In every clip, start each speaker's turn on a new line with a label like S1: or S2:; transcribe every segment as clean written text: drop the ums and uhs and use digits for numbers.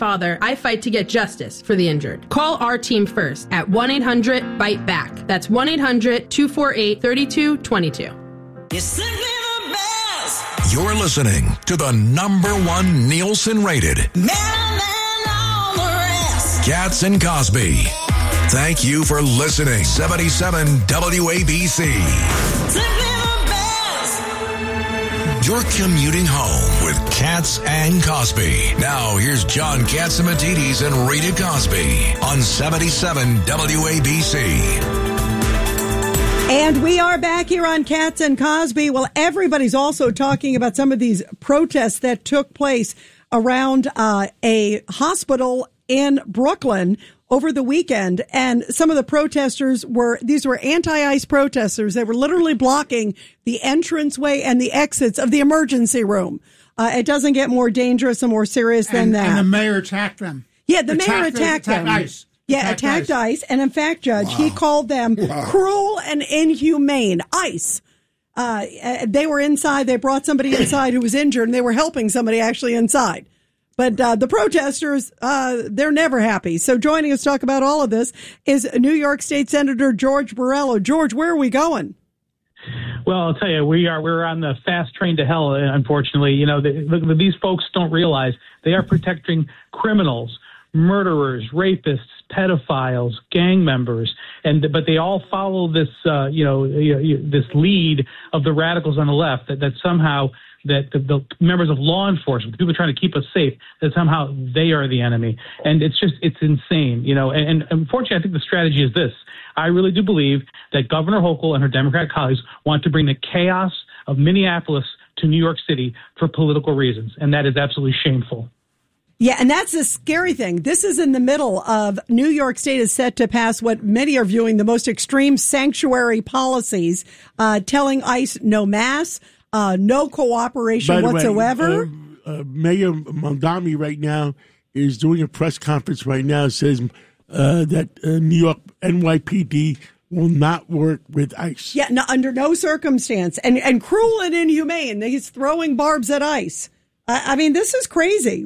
S1: father, I fight to get justice for the injured. Call our team first at 1-800-BITE-BACK. That's 1-800-248-3222.
S2: You're listening to the #1 Nielsen-rated Cats and Cosby. Thank you for listening. 77 WABC. You're commuting home with Cats and Cosby. Now here's John Catsimatidis and Rita Cosby on 77 WABC.
S3: And we are back here on Cats and Cosby. Well, everybody's also talking about some of these protests that took place around a hospital in Brooklyn over the weekend. And some of the protesters were anti-ICE protesters. They were literally blocking the entranceway and the exits of the emergency room. It doesn't get more dangerous and more serious than that.
S4: And the mayor attacked them.
S3: Yeah, the mayor attacked them.
S4: ICE.
S3: Yeah, attacked ICE. And in fact, Judge, he called them cruel and inhumane. ICE. They were inside. They brought somebody inside who was injured, and they were helping somebody actually inside. But the protesters, they're never happy. So joining us to talk about all of this is New York State Senator George Borrello. George, where are we going?
S5: Well, I'll tell you, we're on the fast train to hell, unfortunately. You know, these folks don't realize they are protecting criminals, murderers, rapists, pedophiles, gang members, but they all follow this, this lead of the radicals on the left that somehow that the members of law enforcement, people trying to keep us safe, that somehow they are the enemy. And it's insane, you know. And unfortunately, I think the strategy is this. I really do believe that Governor Hochul and her Democrat colleagues want to bring the chaos of Minneapolis to New York City for political reasons. And that is absolutely shameful.
S3: Yeah, and that's the scary thing. This is in the middle of New York State is set to pass what many are viewing the most extreme sanctuary policies, telling ICE no mass, no cooperation whatsoever.
S6: Mayor Mamdani right now is doing a press conference right now, says that New York NYPD will not work with ICE.
S3: Yeah, no, under no circumstance. And cruel and inhumane. He's throwing barbs at ICE. I mean, this is crazy.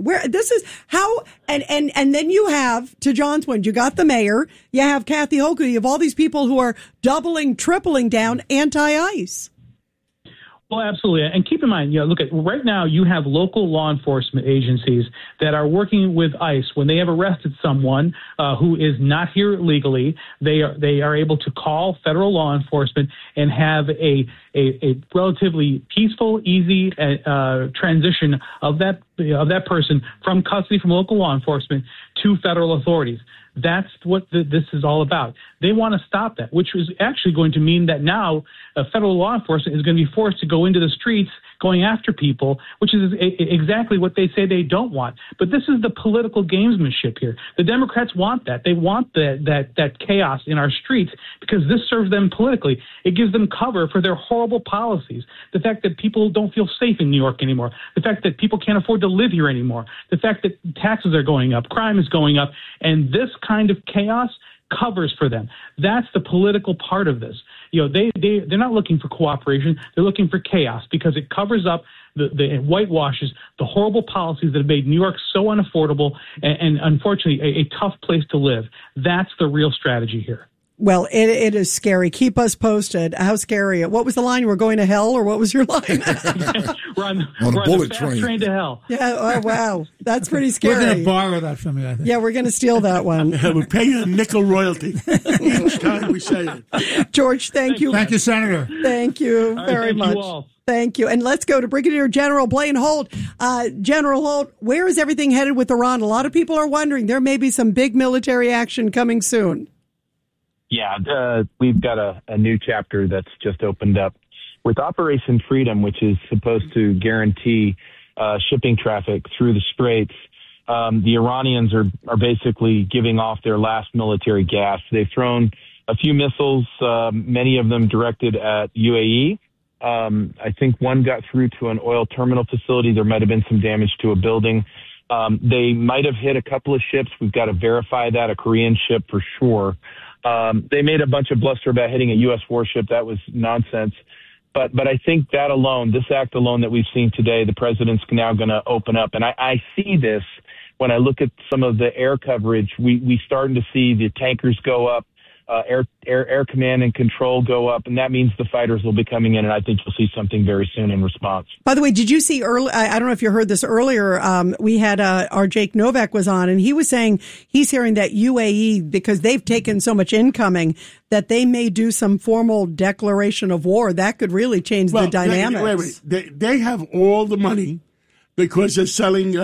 S3: And then you have, to John's point, you got the mayor, you have Kathy Hochul, you have all these people who are doubling, tripling down anti-ICE.
S5: Well, absolutely. And keep in mind, look at right now you have local law enforcement agencies that are working with ICE. When they have arrested someone who is not here legally, they are able to call federal law enforcement and have a relatively peaceful, easy transition of that person from custody from local law enforcement to federal authorities. That's what this is all about. They want to stop that, which is actually going to mean that now federal law enforcement is going to be forced to go into the streets going after people, which is exactly what they say they don't want. But this is the political gamesmanship here. The Democrats want that. They want that chaos in our streets because this serves them politically. It gives them cover for their horrible policies. The fact that people don't feel safe in New York anymore. The fact that people can't afford to live here anymore. The fact that taxes are going up, crime is going up, and this kind of chaos covers for them. That's the political part of this. They're not looking for cooperation. They're looking for chaos because it covers up the whitewashes the horrible policies that have made New York so unaffordable and unfortunately a tough place to live. That's the real strategy here.
S3: Well, it is scary. Keep us posted. How scary? What was the line? We're going to hell, or what was your line?
S7: we're on a bullet
S5: train to hell.
S3: Yeah. Oh, wow. That's pretty scary.
S4: We're going to borrow that from you, I think.
S3: Yeah, we're going to steal that one.
S6: We're paying a nickel royalty each time we say it.
S3: George, thank you.
S4: Thank you, Senator.
S3: Thank you very much.
S5: You all.
S3: Thank you. And let's go to Brigadier General Blaine Holt. General Holt, where is everything headed with Iran? A lot of people are wondering. There may be some big military action coming soon.
S8: Yeah, we've got a new chapter that's just opened up with Operation Freedom, which is supposed to guarantee shipping traffic through the Straits. The Iranians are basically giving off their last military gas. They've thrown a few missiles, many of them directed at UAE. I think one got through to an oil terminal facility. There might have been some damage to a building. They might have hit a couple of ships. We've got to verify that, a Korean ship for sure. They made a bunch of bluster about hitting a U.S. warship. That was nonsense. But I think that alone, this act alone that we've seen today, the president's now going to open up. And I see this when I look at some of the air coverage, we starting to see the tankers go up, air command and control go up, and that means the fighters will be coming in, and I think you'll see something very soon in response.
S3: By the way, did you see early? I don't know if you heard this earlier. We had our Jake Novak was on, and he was saying he's hearing that UAE, because they've taken so much incoming, that they may do some formal declaration of war. That could really change the dynamics.
S6: They have all the money because they're selling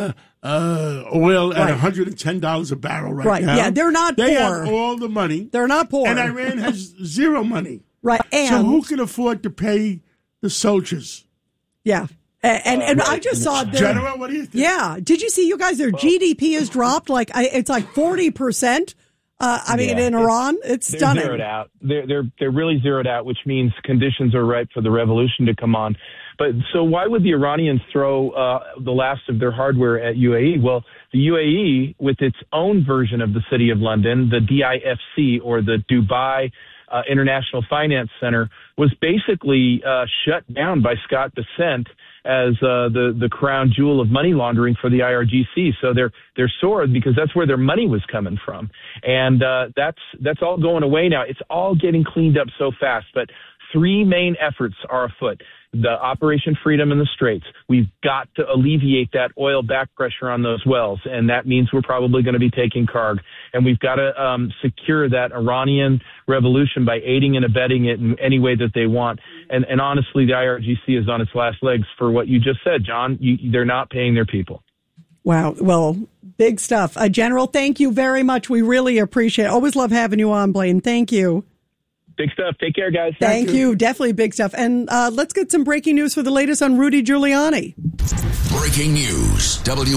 S6: oil at $110 a barrel right now.
S3: Yeah, they're not poor.
S6: They have all the money.
S3: They're not poor.
S6: And Iran has zero money.
S3: Right. And
S6: so who can afford to pay the soldiers?
S3: Yeah. And I just saw
S6: General, what do you think?
S3: Yeah. Did you see, you guys, their GDP has dropped it's like 40%. In Iran, it's stunning.
S8: They're zeroed out. They're really zeroed out, which means conditions are ripe for the revolution to come on. But so why would the Iranians throw the last of their hardware at UAE? Well, the UAE, with its own version of the City of London, the DIFC, or the Dubai International Finance Center, was basically shut down by Scott Bessent as the crown jewel of money laundering for the IRGC. So they're sore because that's where their money was coming from. And that's all going away now. It's all getting cleaned up so fast. But three main efforts are afoot. The Operation Freedom in the Straits. We've got to alleviate that oil back pressure on those wells, and that means we're probably going to be taking Karg. And we've got to secure that Iranian revolution by aiding and abetting it in any way that they want. And honestly, the IRGC is on its last legs for what you just said, John. They're not paying their people.
S3: Wow. Well, big stuff. General, thank you very much. We really appreciate it. Always love having you on, Blaine. Thank you.
S8: Big stuff. Take care, guys.
S3: Thank you. Definitely big stuff. And let's get some breaking news for the latest on Rudy Giuliani.
S2: Breaking news,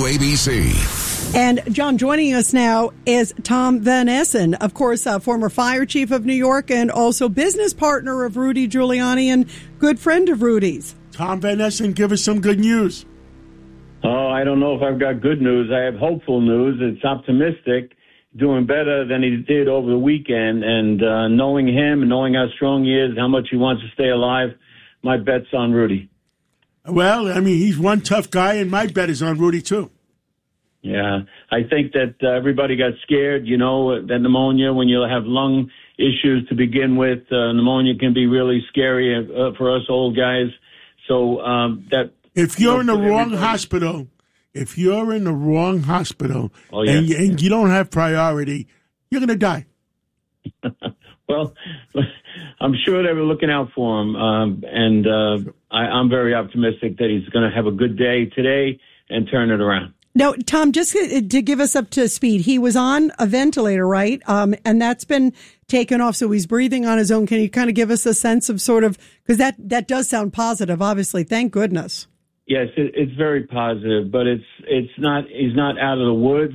S2: WABC.
S3: And John, joining us now is Tom Van Essen, of course, former fire chief of New York and also business partner of Rudy Giuliani and good friend of Rudy's.
S6: Tom Van Essen, give us some good news.
S9: Oh, I don't know if I've got good news. I have hopeful news. It's optimistic. Doing better than he did over the weekend, and knowing him and knowing how strong he is, how much he wants to stay alive, my bet's on Rudy.
S6: Well, I mean, he's one tough guy, and my bet is on Rudy, too.
S9: Yeah, I think that everybody got scared, that pneumonia, when you have lung issues to begin with, pneumonia can be really scary for us old guys. So that...
S6: If you're in the wrong hospital... If you're in the wrong hospital and you don't have priority, you're going to die.
S9: Well, I'm sure they were looking out for him, and I'm very optimistic that he's going to have a good day today and turn it around.
S3: Now, Tom, just to give us up to speed, he was on a ventilator, right? And that's been taken off, so he's breathing on his own. Can you kind of give us a sense of sort of, because that does sound positive, obviously. Thank goodness.
S9: Yes, it's very positive, but it's not. He's not out of the woods.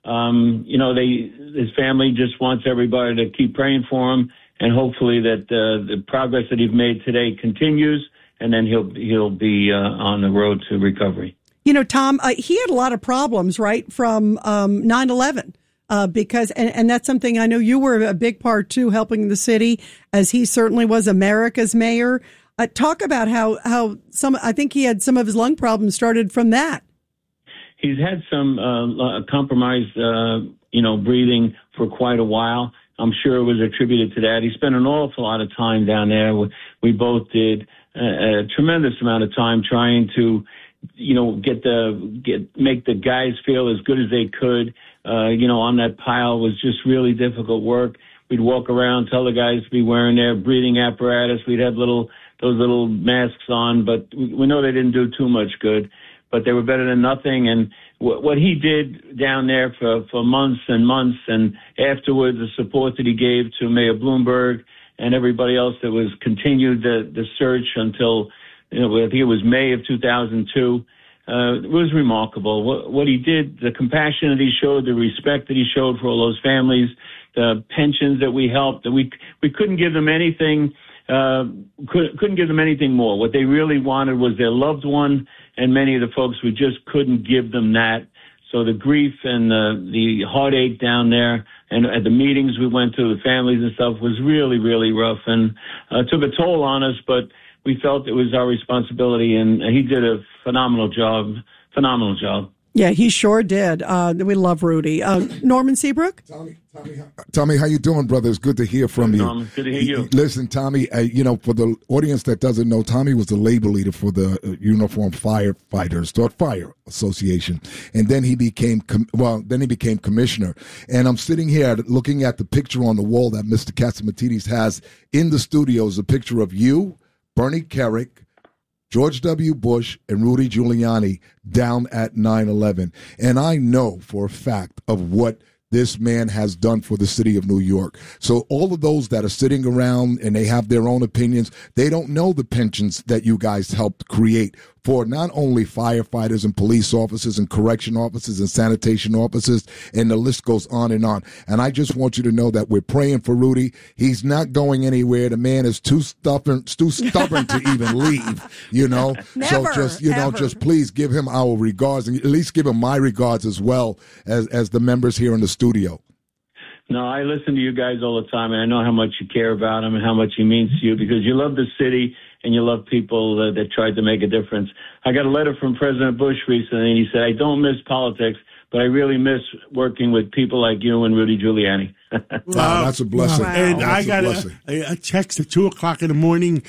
S9: His family just wants everybody to keep praying for him, and hopefully that the progress that he's made today continues, and then he'll be on the road to recovery.
S3: Tom, he had a lot of problems, right, from 9/11. Because that's something I know you were a big part too, helping the city, as he certainly was America's mayor. Talk about how I think he had some of his lung problems started from that.
S9: He's had some compromised, breathing for quite a while. I'm sure it was attributed to that. He spent an awful lot of time down there. We both did a tremendous amount of time trying to, make the guys feel as good as they could. On that pile was just really difficult work. We'd walk around, tell the guys to be wearing their breathing apparatus. We'd have those little masks on, but we know they didn't do too much good, but they were better than nothing. And what he did down there for months and months, and afterwards, the support that he gave to Mayor Bloomberg and everybody else that was continued the search until, I think it was May of 2002, it was remarkable. What he did, the compassion that he showed, the respect that he showed for all those families, the pensions that we helped, that we couldn't give them anything. Couldn't give them anything more. What they really wanted was their loved one, and many of the folks, we just couldn't give them that. So the grief and the heartache down there, and at the meetings we went to, the families and stuff, was really, really rough, and took a toll on us, but we felt it was our responsibility, and he did a phenomenal job.
S3: Yeah, he sure did. We love Rudy. Norman Seabrook?
S7: Tommy, how you doing, brother? It's good to hear from you.
S9: Norman, good to hear you.
S7: Listen, Tommy, for the audience that doesn't know, Tommy was the labor leader for the Uniformed Firefighters, or Fire Association, and then he became commissioner. And I'm sitting here looking at the picture on the wall that Mr. Catsimatidis has in the studio. Is a picture of you, Bernie Kerik, George W. Bush, and Rudy Giuliani down at 9/11. And I know for a fact of what this man has done for the city of New York. So all of those that are sitting around and they have their own opinions, they don't know the pensions that you guys helped create for not only firefighters and police officers and correction officers and sanitation officers, and the list goes on and on. And I just want you to know that we're praying for Rudy. He's not going anywhere. The man is too stubborn to even leave,
S3: Never,
S7: so just please give him our regards, and at least give him my regards as well as the members here in the studio.
S9: No, I listen to you guys all the time, and I know how much you care about him and how much he means to you, because you love the city and you love people that tried to make a difference. I got a letter from President Bush recently, and he said, I don't miss politics, but I really miss working with people like you and Rudy Giuliani.
S7: Wow, that's a blessing.
S3: Wow.
S6: And I got a text at 2:00 in the morning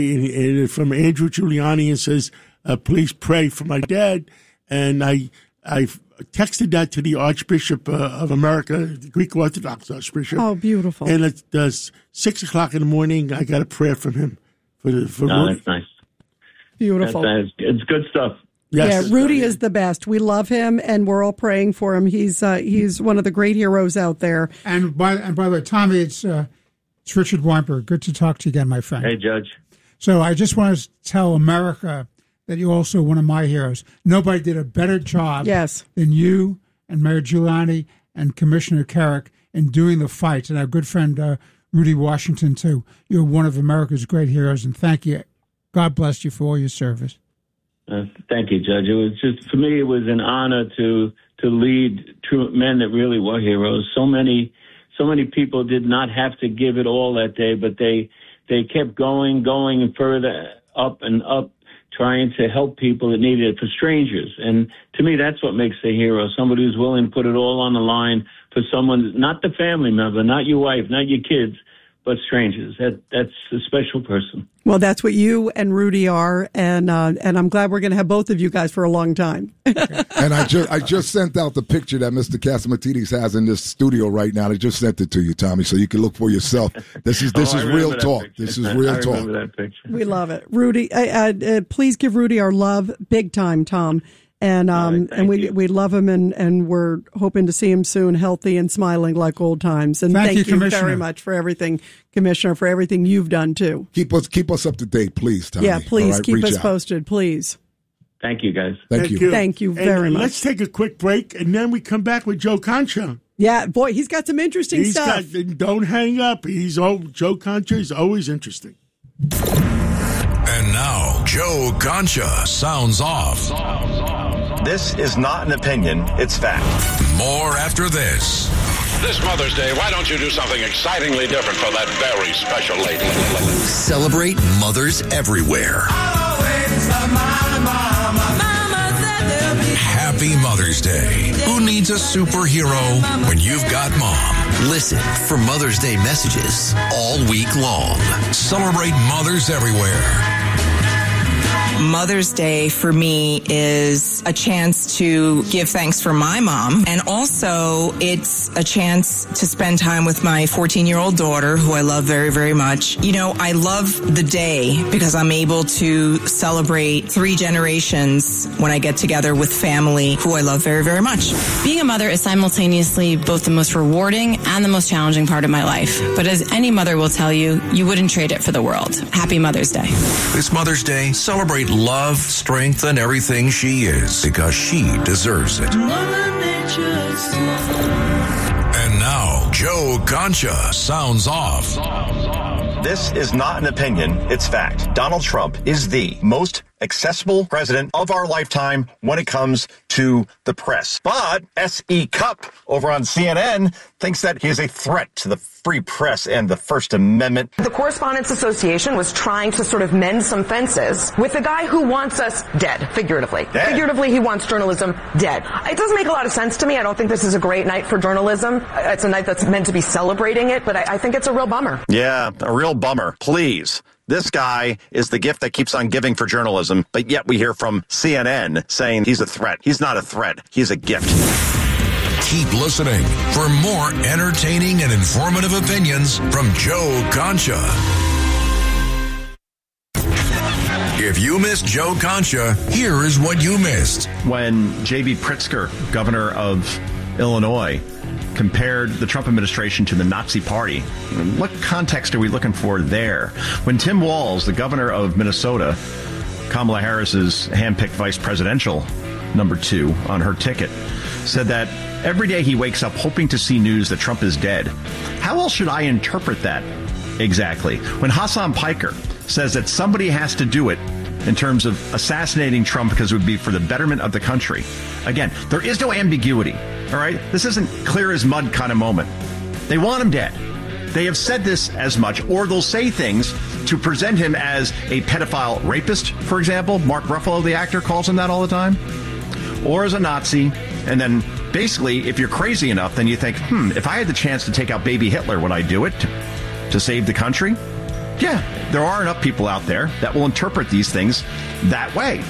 S6: from Andrew Giuliani, and says, please pray for my dad. And I texted that to the Archbishop of America, the Greek Orthodox Archbishop.
S3: Oh, beautiful.
S6: And at 6:00 in the morning, I got a prayer from him.
S9: That's nice.
S3: Beautiful.
S9: It's good stuff.
S6: Yes.
S3: Yeah, Rudy is the best. We love him, and we're all praying for him. He's one of the great heroes out there.
S4: And by the way, Tommy, it's Richard Weinberg. Good to talk to you again, my friend.
S9: Hey, Judge.
S4: So I just want to tell America that you're also one of my heroes. Nobody did a better job than you and Mayor Giuliani and Commissioner Kerik in doing the fight. And our good friend Rudy Washington, too. You're one of America's great heroes, and thank you. God bless you for all your service.
S9: Thank you, Judge. It was just, for me, it was an honor to lead true men that really were heroes. So many people did not have to give it all that day, but they kept going and further up and up, trying to help people that needed it, for strangers. And to me, that's what makes a hero, somebody who's willing to put it all on the line for someone, not the family member, not your wife, not your kids, but strangers. That's a special person.
S3: Well, that's what you and Rudy are, and I'm glad we're going to have both of you guys for a long time.
S7: And I just sent out the picture that Mr. Catsimatidis has in this studio right now. I just sent it to you, Tommy, so you can look for yourself. This is real talk.
S9: Picture.
S7: This is real talk.
S9: I remember that picture.
S3: We love it, Rudy. Please give Rudy our love, big time, Tom. And we love him, and we're hoping to see him soon, healthy and smiling like old times. And thank you very much for everything, Commissioner, for everything you've done too.
S7: Keep us up to date, please, Tommy.
S3: Yeah, please
S7: right,
S3: keep us
S7: out.
S3: posted, please.
S9: Thank you, guys.
S7: Thank you.
S3: Thank you very much.
S6: Let's take a quick break, and then we come back with Joe Concha.
S3: Yeah, boy, he's got some interesting stuff.
S6: Don't hang up. Joe Concha is always interesting.
S2: And now, Joe Concha sounds off.
S10: This is not an opinion, it's fact.
S2: More after this.
S11: This Mother's Day, why don't you do something excitingly different for that very special lady?
S2: Celebrate mothers everywhere. Happy Mother's Day. Who needs a superhero when you've got mom? Listen for Mother's Day messages all week long. Celebrate mothers everywhere.
S12: Mother's Day for me is a chance to give thanks for my mom, and also it's a chance to spend time with my 14-year-old daughter, who I love very, very much. I love the day because I'm able to celebrate 3 generations when I get together with family who I love very, very much.
S13: Being a mother is simultaneously both the most rewarding and the most challenging part of my life. But as any mother will tell you, you wouldn't trade it for the world. Happy Mother's Day.
S2: This Mother's Day, celebrate love, strength, and everything she is, because she deserves it. And now, Joe Concha sounds off.
S10: This is not an opinion, it's fact. Donald Trump is the most accessible president of our lifetime when it comes to the press. But S.E. Cupp over on CNN thinks that he is a threat to the free press and the First Amendment.
S14: The Correspondents Association was trying to sort of mend some fences with a guy who wants us dead, figuratively.
S10: Dead.
S14: Figuratively, he wants journalism dead. It doesn't make a lot of sense to me. I don't think this is a great night for journalism. It's a night that's meant to be celebrating it, but I think it's a real bummer.
S10: Yeah, a real bummer. Please. This guy is the gift that keeps on giving for journalism, but yet we hear from CNN saying he's a threat. He's not a threat. He's a gift.
S2: Keep listening for more entertaining and informative opinions from Joe Concha. If you missed Joe Concha, here is what you missed.
S15: When J.B. Pritzker, governor of Illinois, compared the Trump administration to the Nazi Party. What context are we looking for there? When Tim Walz, the governor of Minnesota, Kamala Harris's handpicked vice presidential number 2 on her ticket, said that every day he wakes up hoping to see news that Trump is dead. How else should I interpret that exactly? When Hassan Piker says that somebody has to do it in terms of assassinating Trump because it would be for the betterment of the country. Again, there is no ambiguity, all right? This isn't clear as mud kind of moment. They want him dead. They have said this as much, or they'll say things to present him as a pedophile rapist, for example. Mark Ruffalo, the actor, calls him that all the time. Or as a Nazi. And then basically, if you're crazy enough, then you think, if I had the chance to take out baby Hitler, would I do it to save the country? Yeah, there are enough people out there that will interpret these things that way.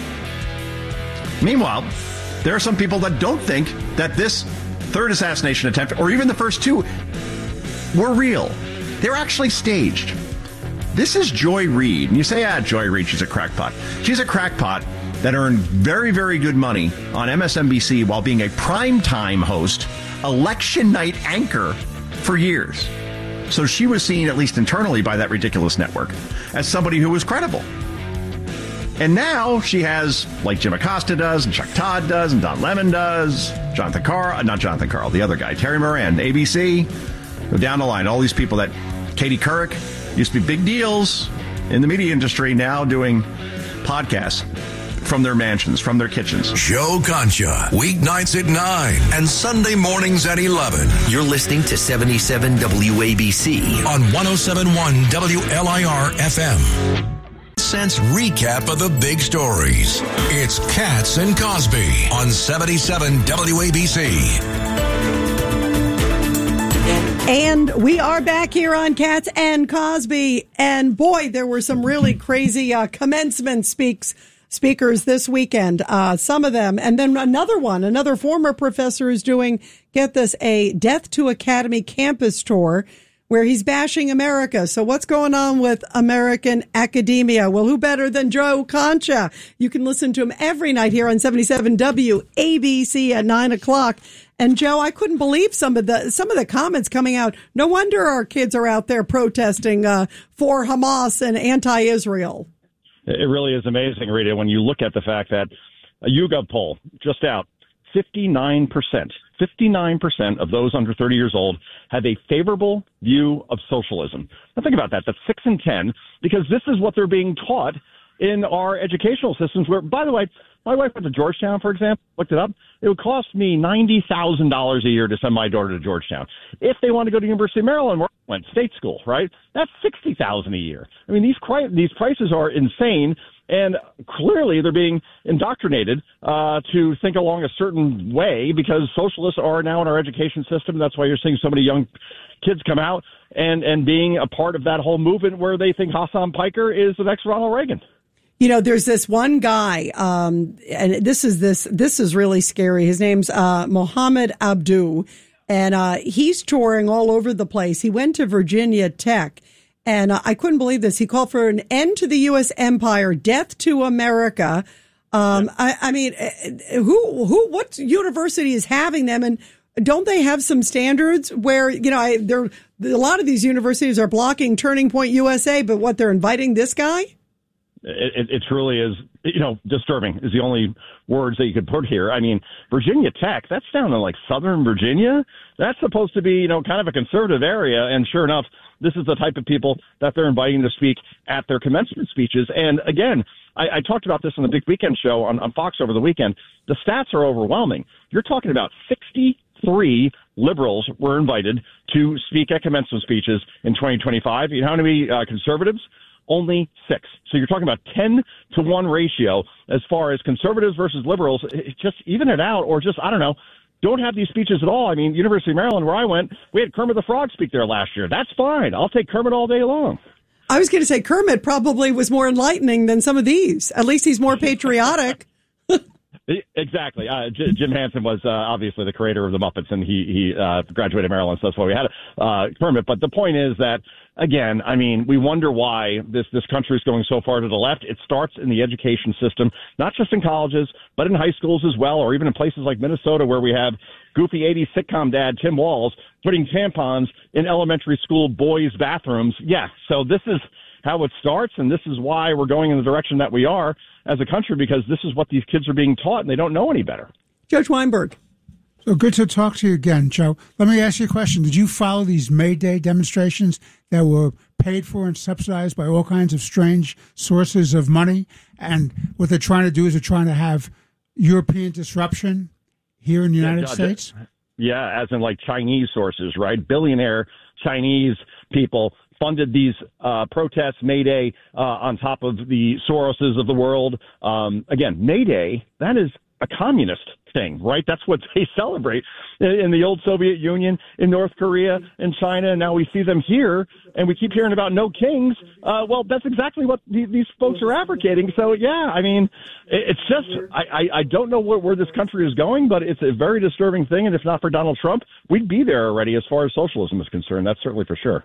S15: Meanwhile, there are some people that don't think that this third assassination attempt, or even the first 2, were real. They're actually staged. This is Joy Reid. And you say, Joy Reid, she's a crackpot. She's a crackpot that earned very, very good money on MSNBC while being a primetime host, election night anchor for years. So she was seen, at least internally, by that ridiculous network as somebody who was credible. And now she has, like Jim Acosta does, and Chuck Todd does, and Don Lemon does, Jonathan Carl, not Jonathan Carl, the other guy, Terry Moran, ABC, go down the line. All these people that Katie Couric used to be big deals in the media industry, now doing podcasts from their mansions, from their kitchens.
S2: Joe Concha, weeknights at 9 and Sunday mornings at 11.
S16: You're listening to 77 WABC
S2: on 107.1 WLIR FM. Sense recap of the big stories. It's Katz and Cosby on 77 WABC.
S3: And we are back here on Katz and Cosby. And boy, there were some really crazy commencement speakers this weekend, some of them. And then another former professor is doing, get this, a Death to Academy campus tour where he's bashing America. So what's going on with American academia? Well, who better than Joe Concha? You can listen to him every night here on 77 WABC at 9 o'clock. And Joe, I couldn't believe some of the comments coming out. No wonder our kids are out there protesting for Hamas and anti-Israel.
S17: It really is amazing, Rita, when you look at the fact that a YouGov poll just out, 59% of those under 30 years old have a favorable view of socialism. Now think about that. That's 6 in 10, because this is what they're being taught in our educational systems where, by the way, my wife went to Georgetown, for example, looked it up. It would cost me $90,000 a year to send my daughter to Georgetown. If they want to go to University of Maryland, where I went, state school, right? That's $60,000 a year. I mean, these prices are insane, and clearly they're being indoctrinated to think along a certain way because socialists are now in our education system. That's why you're seeing so many young kids come out and being a part of that whole movement where they think Hassan Piker is the next Ronald Reagan.
S3: You know, there's this one guy, and this is really scary. His name's Mohammed Abdu, and he's touring all over the place. He went to Virginia Tech, and I couldn't believe this. He called for an end to the U.S. empire, death to America. I mean, what university is having them, and don't they have some standards where, you know, a lot of these universities are blocking Turning Point USA, but what, they're inviting this guy?
S17: It truly is, you know, disturbing is the only words that you could put here. I mean, Virginia Tech, that's down in like Southern Virginia. That's supposed to be, you know, kind of a conservative area. And sure enough, this is the type of people that they're inviting to speak at their commencement speeches. And again, I talked about this on the Big Weekend show on Fox over the weekend. The stats are overwhelming. You're talking about 63 liberals were invited to speak at commencement speeches in 2025. You know how many conservatives? Only 6. So you're talking about 10-to-1 ratio as far as conservatives versus liberals. Just even it out, or just, I don't know, don't have these speeches at all. I mean, University of Maryland, where I went, we had Kermit the Frog speak there last year. That's fine. I'll take Kermit all day long.
S3: I was going to say Kermit probably was more enlightening than some of these. At least he's more patriotic.
S17: Exactly. Jim Henson was obviously the creator of the Muppets, and he graduated Maryland, so that's why we had Kermit. But the point is that, again, I mean, we wonder why this country is going so far to the left. It starts in the education system, not just in colleges, but in high schools as well, or even in places like Minnesota where we have goofy 80s sitcom dad Tim Walz putting tampons in elementary school boys' bathrooms. Yeah, so this is how it starts, and this is why we're going in the direction that we are as a country, because this is what these kids are being taught, and they don't know any better.
S3: Judge Weinberg.
S4: So good to talk to you again, Joe. Let me ask you a question. Did you follow these May Day demonstrations that were paid for and subsidized by all kinds of strange sources of money? And what they're trying to do is they're trying to have European disruption here in the United States?
S17: Yeah, as in like Chinese sources, right? Billionaire Chinese people funded these protests, May Day, on top of the Soroses of the world. Again, May Day, that is a communist thing, right? That's what they celebrate in the old Soviet Union, in North Korea, in China, and now we see them here, and we keep hearing about no kings. Well, that's exactly what these folks are advocating. So, yeah, I mean, it's just, I don't know where this country is going, but it's a very disturbing thing, and if not for Donald Trump, we'd be there already as far as socialism is concerned. That's certainly for sure.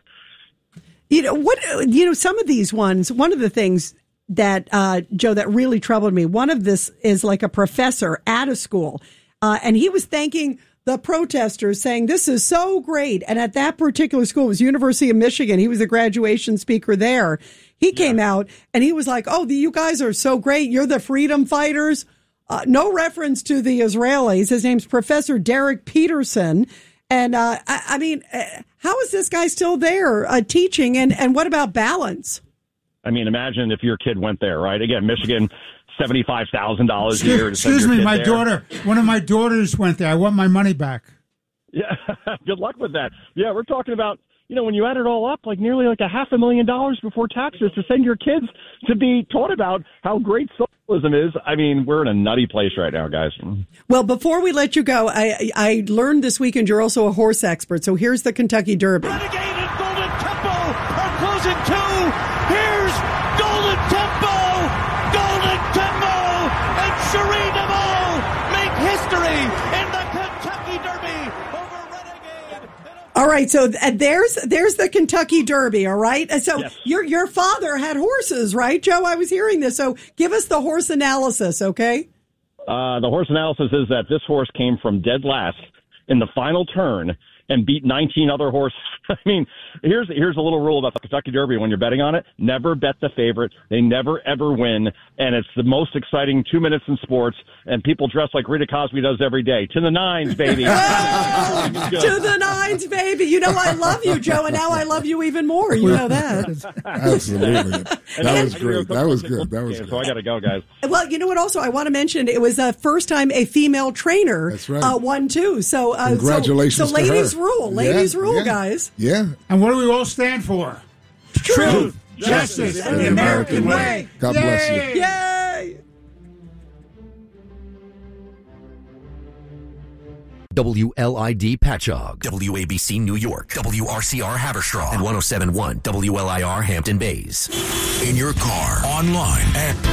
S3: Some of these ones, one of the things that, Joe, that really troubled me, one of this is like a professor at a school, and he was thanking the protesters, saying, this is so great. And at that particular school, it was University of Michigan. He was a graduation speaker there. He came out and he was like, oh, you guys are so great. You're the freedom fighters. No reference to the Israelis. His name's Professor Derek Peterson. And I mean, how is this guy still there teaching? And what about balance?
S17: I mean, imagine if your kid went there, right? Again, Michigan, $75,000 a year.
S4: Excuse me, my daughter. One of my daughters went there. I want my money back.
S17: Yeah, good luck with that. Yeah, we're talking about, when you add it all up, like nearly like $500,000 before taxes to send your kids to be taught about how great socialism is. I mean, we're in a nutty place right now, guys.
S3: Well, before we let you go, I learned this weekend you're also a horse expert. So here's the Kentucky Derby.
S18: Renegade and Golden Tempo are closing too. Here's Golden Tempo. Golden Tempo and Cherie DeVaux make history in the Kentucky Derby over Renegade.
S3: All right, so there's the Kentucky Derby, all right? So yes. Your father had horses, right, Joe? I was hearing this. So give us the horse analysis, okay?
S17: The horse analysis is that this horse came from dead last in the final turn and beat 19 other horses. I mean, here's a little rule about the Kentucky Derby when you're betting on it. Never bet the favorite. They never, ever win. And it's the most exciting 2 minutes in sports. And people dress like Rita Cosby does every day. To the nines, baby.
S3: To the nines, baby. You know I love you, Joe, and now I love you even more. You know that.
S7: Absolutely. That was great. That was good. That was good.
S17: So I got to go, guys.
S3: Well, you know what also I want to mention? It was the first time a female trainer won, too. So
S7: congratulations
S3: so ladies rule. Ladies rule, guys.
S7: Yeah.
S4: And what do we all stand for?
S3: Truth,
S4: justice, and the American way.
S7: God bless you.
S3: Yay!
S16: WLID Patchogue, WABC New York, WRCR Haverstraw, and 107.1 WLIR Hampton Bays.
S2: In your car, online, and